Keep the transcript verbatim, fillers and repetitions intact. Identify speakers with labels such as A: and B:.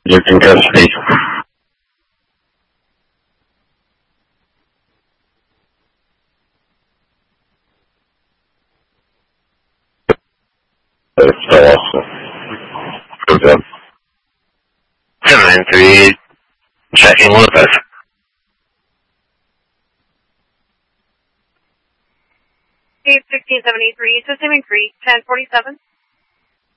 A: You can go speak. It's so awesome. Good job. seven nine three, checking one of us.
B: Eight sixteen seventy three, system increase ten forty seven.